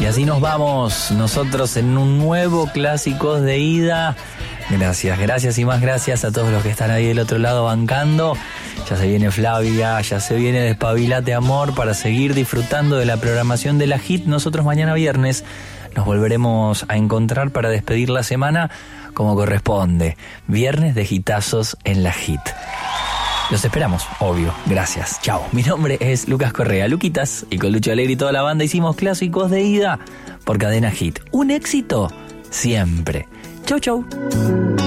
Y así nos vamos nosotros en un nuevo Clásicos de Ida. Gracias y más gracias a todos los que están ahí del otro lado bancando. Ya se viene Flavia, ya se viene Despabilate Amor para seguir disfrutando de la programación de la HIT. Nosotros mañana viernes nos volveremos a encontrar para despedir la semana como corresponde. Viernes de hitazos en la HIT. Los esperamos, obvio. Gracias. Chao. Mi nombre es Lucas Correa, Luquitas, y con Lucho Alegre y toda la banda hicimos Clásicos de Ida por Cadena HIT. Un éxito siempre. Chau.